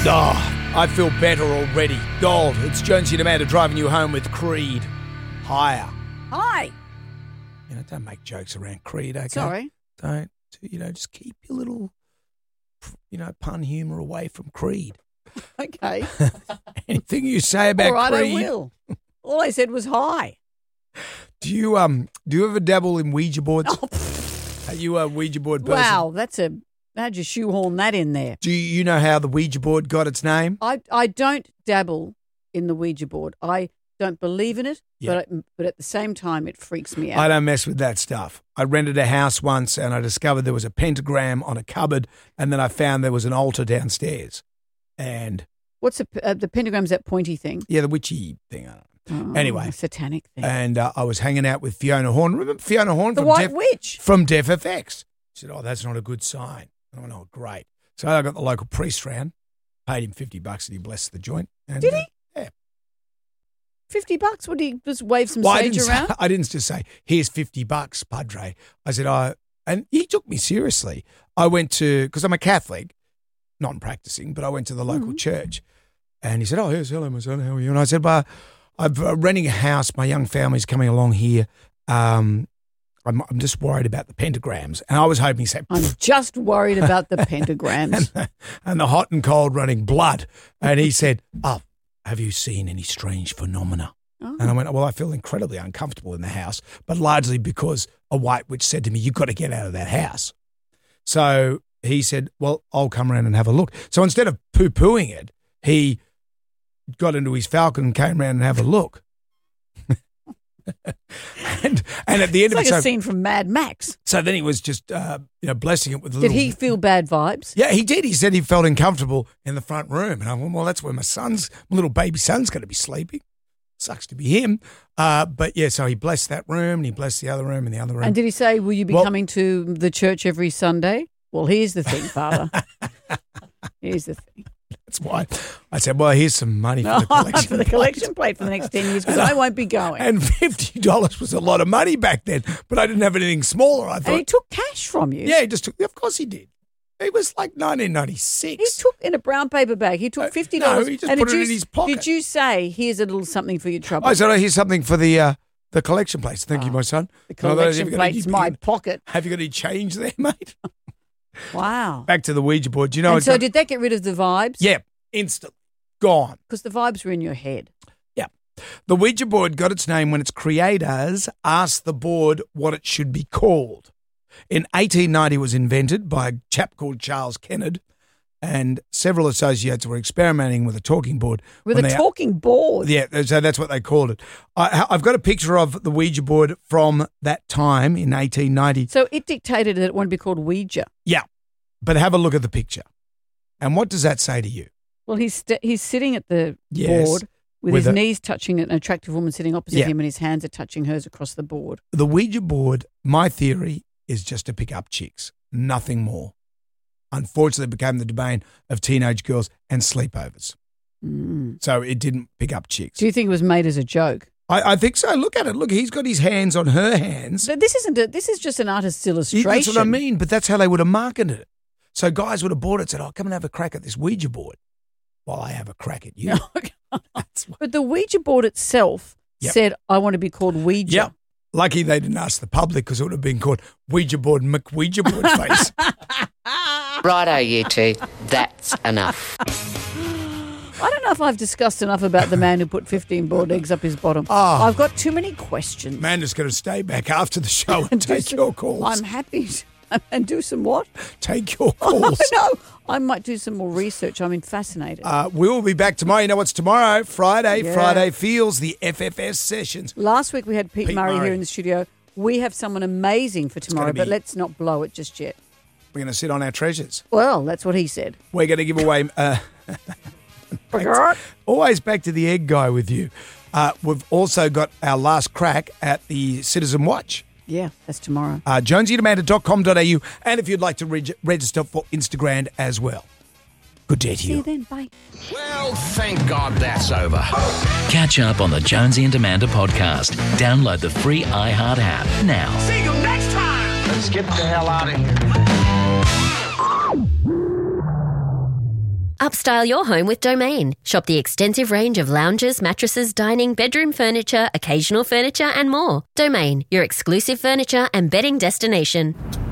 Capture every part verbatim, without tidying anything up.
Oh, I feel better already. Gold, it's Jonesy and Amanda driving you home with Creed. Higher. Hi. You know, don't make jokes around Creed, okay? Sorry. Don't, you know, just keep your little, you know, pun humour away from Creed. Okay. Anything you say about All right, Creed. I will. All I said was hi. Do you um do you ever dabble in Ouija boards? Oh, Are you a Ouija board person? wow, that's a how'd you shoehorn that in there? Do you know how the Ouija board got its name? I I don't dabble in the Ouija board. I don't believe in it, Yeah. but I, but at the same time, it freaks me out. I don't mess with that stuff. I rented a house once and I discovered there was a pentagram on a cupboard, and then I found there was an altar downstairs. And What's the uh, the pentagram's that pointy thing? yeah, the witchy thing. I don't know. Oh, Anyway. a satanic thing. And uh, I was hanging out with Fiona Horn. Remember Fiona Horn the from White Def, Witch. from Def F X? She said, "Oh, that's not a good sign." I went, "Oh, great." So I got the local priest round, paid him fifty bucks, and he blessed the joint. And, Did he? Uh, yeah. Fifty bucks? Would he just wave some Well, I sage didn't, around? say, I didn't just say, "Here's fifty bucks, Padre." I said, "I," and he took me seriously. I went to because I'm a Catholic, non-practicing, but I went to the local Mm-hmm. church, and he said, "Oh, yes, hello, my son. How are you?" And I said, "Well, I'm uh, renting a house. My young family's coming along here. Um, I'm, I'm just worried about the pentagrams." And I was hoping he said, I'm just worried about the pentagrams. and, the, and the hot and cold running blood. And he said, "Oh, have you seen any strange phenomena?" Oh. And I went, "Well, I feel incredibly uncomfortable in the house, but largely because a white witch said to me, 'You've got to get out of that house.'" So he said, "Well, I'll come around and have a look." So instead of poo-pooing it, he got into his Falcon and came around and have a look. and and at the end It's like of it, a so, scene from Mad Max. so then he was just uh, you know blessing it with a Did little. he feel bad vibes? Yeah, he did. He said he felt uncomfortable in the front room, and I went, "Well, that's where my son's my little baby son's going to be sleeping." Sucks to be him, uh, but yeah. So he blessed that room, and he blessed the other room, and the other room. And did he say, will you be Well- coming to the church every Sunday? Well, here's the thing, Father. Here's the thing. That's why I said, "Well, here's some money for the collection for the plate." collection plate for the next ten years because I won't be going. And, And fifty dollars was a lot of money back then, but I didn't have anything smaller. I thought, he took cash from you. yeah, he just took. Of course, he did. It was like nineteen ninety He six. took in a brown paper bag. He Uh, took fifty dollars. no, he just and put did it you, in his pocket. Did you say, here's a little something for your trouble? I said, "Oh, here's something for the uh, the collection place. Thank you, Oh, my son." the And I thought, collection "Have you got any- plate's my pocket. Have you got any change there, mate?" Wow. Back to the Ouija board. Do you know? and it's so got- did that get rid of the vibes? yeah, instantly gone. Because the vibes were in your head. Yeah. The Ouija board got its name when its creators asked the board what it should be called. In eighteen ninety, it was invented by a chap called Charles Kennard, and several associates were experimenting with a talking board. With when a they- talking board. Yeah, so that's what they called it. I, I've got a picture of the Ouija board from that time in eighteen ninety. So it dictated that it wanted to be called Ouija. Yeah, but have a look at the picture. And what does that say to you? Well, he's st- he's sitting at the Yes. board with, With his a- knees touching an attractive woman sitting opposite Yeah. him, and his hands are touching hers across the board. The Ouija board, my theory, is just to pick up chicks, nothing more. Unfortunately, it became the domain of teenage girls and sleepovers. Mm. So it didn't pick up chicks. Do you think it was made as a joke? I, I think so. Look at it. Look, he's got his hands on her hands. So this isn't. A, this is just an artist's illustration. That's what I mean, but that's how they would have marketed it. So guys would have bought it and said, "Oh, come and have a crack at this Ouija board." While I have a crack at you. That's what- But the Ouija board itself Yep. said, "I want to be called Ouija." Yep. Lucky they didn't ask the public because it would have been called Ouija board McWouija board face. Righto, you two. That's enough. I don't know if I've discussed enough about the man who put fifteen boiled eggs up his bottom. Oh. I've got too many questions. Amanda's going to stay back after the show and Do take some- your calls. I'm happy to, and do some what? Take your I calls. know. I might do some more research. I'm fascinated. Uh, we will be back tomorrow. You know what's tomorrow? Friday. Yeah. Friday feels the F F S sessions. Last week we had Pete, Pete Murray, Murray. here in the studio. We have someone amazing for tomorrow, gonna but be- let's not blow it just yet. We're going to sit on our treasures. Well, that's what he said. We're going to give away. Uh, always back to the egg guy with you. Uh, we've also got our last crack at the Citizen Watch. Yeah, that's tomorrow. Uh, jonesy and amanda dot com dot a u, and if you'd like to reg- register for Instagram as well. Good day to See you you. then. Bye. Well, thank God that's over. Catch up on the Jonesy and Amanda podcast. Download the free iHeart app now. See you next time. Let's get the hell out of here. Upstyle your home with Domain. Shop the extensive range of lounges, mattresses, dining, bedroom furniture, occasional furniture and more. Domain, your exclusive furniture and bedding destination.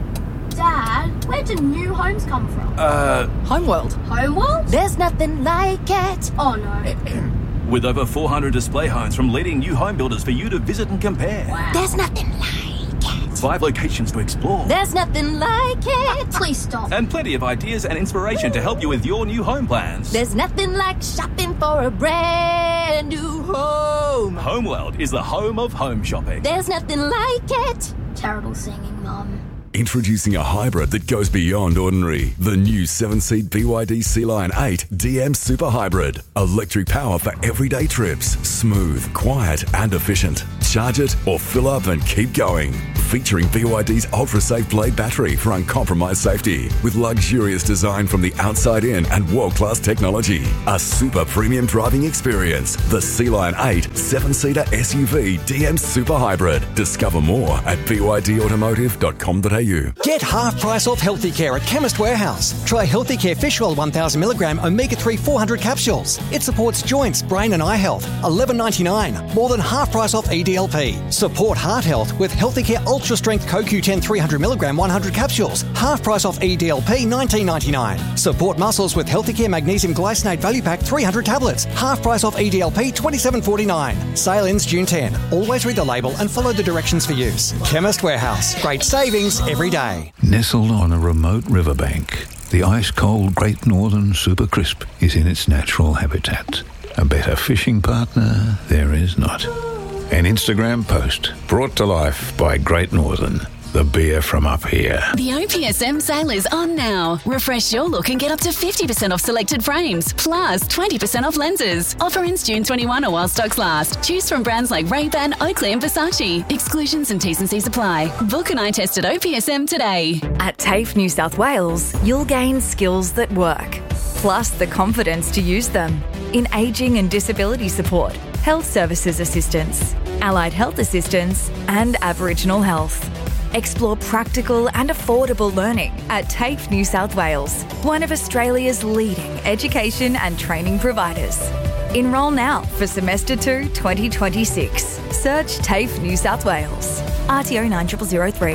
Dad, where do new homes come from? Uh, Homeworld. Homeworld? There's nothing like it. Oh no. With over four hundred display homes from leading new home builders for you to visit and compare. Wow. There's nothing like it. Five locations to explore. There's nothing like it. Please stop. And plenty of ideas and inspiration to help you with your new home plans. There's nothing like shopping for a brand new home. Homeworld is the home of home shopping. There's nothing like it. Terrible singing, Mum. Introducing a hybrid that goes beyond ordinary. The new seven-seat B Y D Sea Lion eight D M Super Hybrid. Electric power for everyday trips. Smooth, quiet and efficient. Charge it or fill up and keep going. Featuring B Y D's ultra-safe blade battery for uncompromised safety. With luxurious design from the outside in and world-class technology. A super premium driving experience. The Sea Lion eight seven-seater S U V D M Super Hybrid. Discover more at b y d automotive dot com dot a u. Get half price off Healthy Care at Chemist Warehouse. Try Healthy Care Fish Oil one thousand milligram Omega three four hundred capsules. It supports joints, brain and eye health. eleven ninety-nine. More than half price off E D L P. Support heart health with Healthy Care Ultra Strength Co Q ten three hundred milligram one hundred capsules. Half price off E D L P nineteen ninety-nine. Support muscles with Healthy Care Magnesium Glycinate Value Pack three hundred tablets. Half price off E D L P twenty-seven forty-nine. Sale ends June tenth. Always read the label and follow the directions for use. Chemist Warehouse. Great savings every day. Nestled on a remote riverbank, the ice-cold Great Northern Super Crisp is in its natural habitat. A better fishing partner there is not. An Instagram post brought to life by Great Northern, the beer from up here. The O P S M sale is on now. Refresh your look and get up to fifty percent off selected frames, plus twenty percent off lenses. Offer ends June twenty-first or while stocks last. Choose from brands like Ray-Ban, Oakley and Versace. Exclusions and T's and C's apply. Book an eye test at O P S M today. At TAFE New South Wales, you'll gain skills that work, plus the confidence to use them in ageing and disability support, health services assistance, allied health assistance and Aboriginal health. Explore practical and affordable learning at TAFE New South Wales, one of Australia's leading education and training providers. Enrol now for Semester two twenty twenty-six. Search TAFE New South Wales. R T O nine zero zero zero three.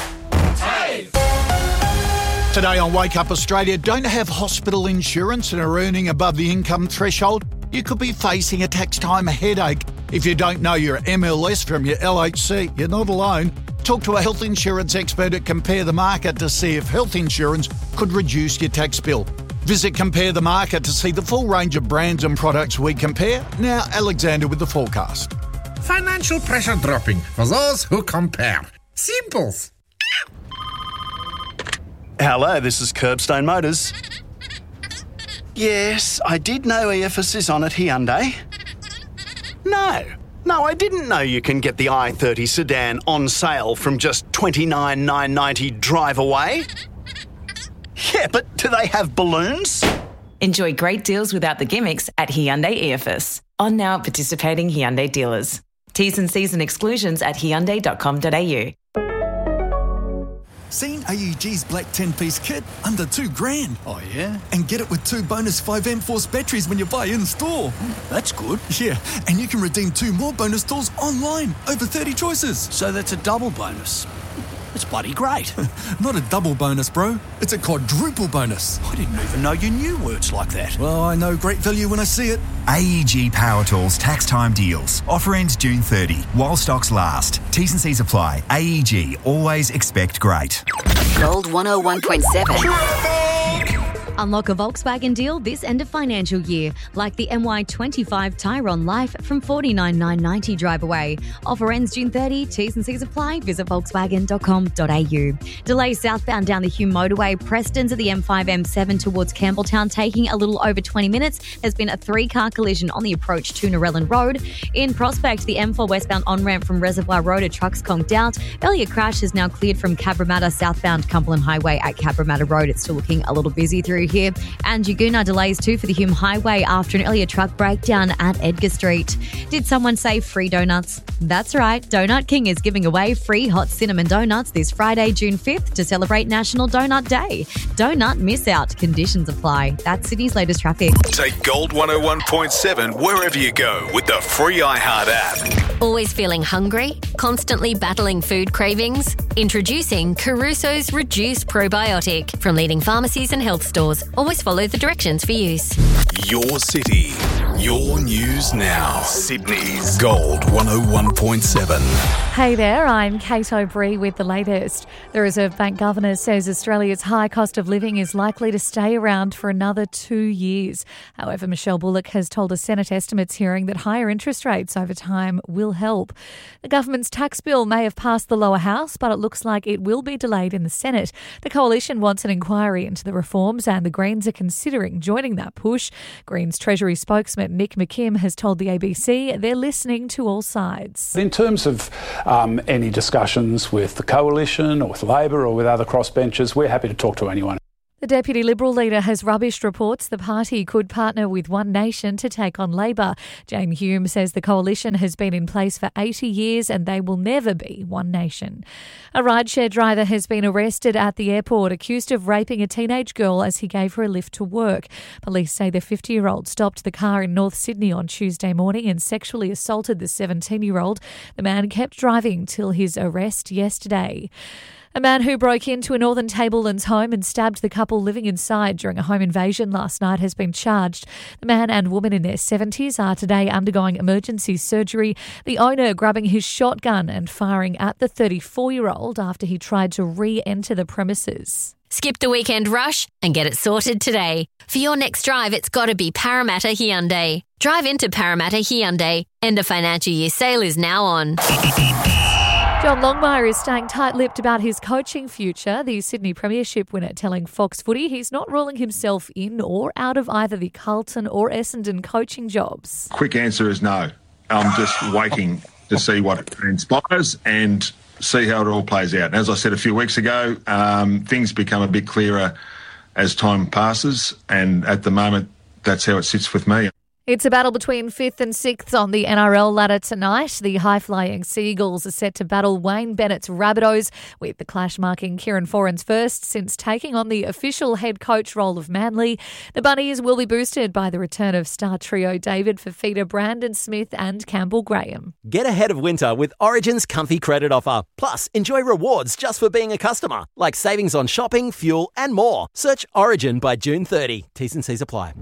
Today on Wake Up Australia, don't have hospital insurance and are earning above the income threshold? You could be facing a tax time headache. If you don't know your M L S from your L H C, you're not alone. Talk to a health insurance expert at Compare the Market to see if health insurance could reduce your tax bill. Visit Compare the Market to see the full range of brands and products we compare. Now, Alexander with the forecast. Financial pressure dropping for those who compare. Simples. Hello, this is Curbstone Motors. Yes, I did know E F S is on at Hyundai. No, no, I didn't know you can get the i thirty sedan on sale from just twenty-nine thousand nine hundred ninety dollars drive away. Yeah, but do they have balloons? Enjoy great deals without the gimmicks at Hyundai E F S. On now at participating Hyundai dealers. T's and C's and exclusions at hyundai dot com dot a u. Seen A E G's black ten-piece kit? Under two grand. Oh, yeah? And get it with two bonus five amp force batteries when you buy in-store. That's good. Yeah, and you can redeem two more bonus tools online. Over thirty choices. So that's a double bonus. It's bloody great. Not a double bonus, bro. It's a quadruple bonus. I didn't even know you knew words like that. Well, I know great value when I see it. A E G Power Tools tax time deals. Offer ends June thirtieth while stocks last. T's and C's apply. A E G, always expect great. Gold one oh one point seven. Unlock a Volkswagen deal this end of financial year, like the M Y twenty-five Tyron Life from forty-nine thousand nine hundred ninety dollars drive away. Offer ends June thirtieth. T's and C's apply. Visit volkswagen dot com dot a u. Delays southbound down the Hume motorway. Preston to the M five M seven towards Campbelltown, taking a little over twenty minutes. There's been a three-car collision on the approach to Narellan Road. In Prospect, the M four westbound on-ramp from Reservoir Road, a truck's conked out. Earlier crash is now cleared from Cabramatta southbound Cumberland Highway at Cabramatta Road. It's still looking a little busy through here. And Yaguna delays too for the Hume Highway after an earlier truck breakdown at Edgar Street. Did someone say free donuts? That's right. Donut King is giving away free hot cinnamon donuts this Friday, June fifth to celebrate National Donut Day. Don't miss out. Conditions apply. That's Sydney's latest traffic. Take Gold one oh one point seven wherever you go with the free iHeart app. Always feeling hungry? Constantly battling food cravings? Introducing Caruso's Reduced Probiotic from leading pharmacies and health stores. Always follow the directions for use. Your city, your news now. Sydney's Gold one oh one point seven. Hey there, I'm Kate O'Brien with the latest. The Reserve Bank Governor says Australia's high cost of living is likely to stay around for another two years. However, Michelle Bullock has told a Senate estimates hearing that higher interest rates over time will help. The government's tax bill may have passed the lower house, but it looks like it will be delayed in the Senate. The coalition wants an inquiry into the reforms and the Greens are considering joining that push. Greens Treasury spokesman Nick McKim has told the A B C they're listening to all sides. In terms of um, any discussions with the coalition or with Labor or with other crossbenchers, we're happy to talk to anyone. The Deputy Liberal leader has rubbished reports the party could partner with One Nation to take on Labor. Jane Hume says the coalition has been in place for eighty years and they will never be One Nation. A rideshare driver has been arrested at the airport accused of raping a teenage girl as he gave her a lift to work. Police say the fifty-year-old stopped the car in North Sydney on Tuesday morning and sexually assaulted the seventeen-year-old. The man kept driving till his arrest yesterday. A man who broke into a Northern Tablelands home and stabbed the couple living inside during a home invasion last night has been charged. The man and woman in their seventies are today undergoing emergency surgery, the owner grabbing his shotgun and firing at the thirty-four-year-old after he tried to re-enter the premises. Skip the weekend rush and get it sorted today. For your next drive, it's got to be Parramatta Hyundai. Drive into Parramatta Hyundai. End of financial year sale is now on. John Longmire is staying tight-lipped about his coaching future. The Sydney Premiership winner telling Fox Footy he's not ruling himself in or out of either the Carlton or Essendon coaching jobs. Quick answer is no. I'm just waiting to see what transpires and see how it all plays out. And as I said a few weeks ago, um, things become a bit clearer as time passes, and at the moment, that's how it sits with me. It's a battle between fifth and sixth on the N R L ladder tonight. The high-flying Seagulls are set to battle Wayne Bennett's Rabbitohs, with the clash marking Kieran Foran's first since taking on the official head coach role of Manly. The Bunnies will be boosted by the return of star trio David Fifita, Brandon Smith and Campbell Graham. Get ahead of winter with Origin's comfy credit offer. Plus, enjoy rewards just for being a customer, like savings on shopping, fuel and more. Search Origin by June thirtieth. T's and C's apply.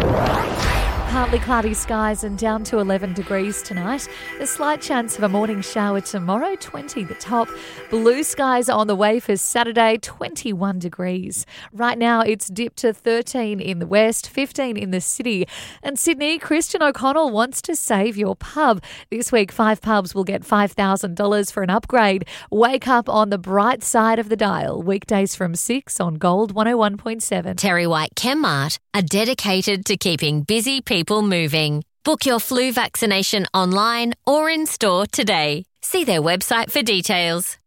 Partly cloudy skies and down to eleven degrees tonight. A slight chance of a morning shower tomorrow, twenty the top. Blue skies on the way for Saturday, twenty-one degrees. Right now it's dipped to thirteen in the west, fifteen in the city. And Sydney, Christian O'Connell wants to save your pub. This week, five pubs will get five thousand dollars for an upgrade. Wake up on the bright side of the dial. Weekdays from six on Gold one oh one point seven. Terry White Chemmart are dedicated to keeping busy people moving. Book your flu vaccination online or in store today. See their website for details.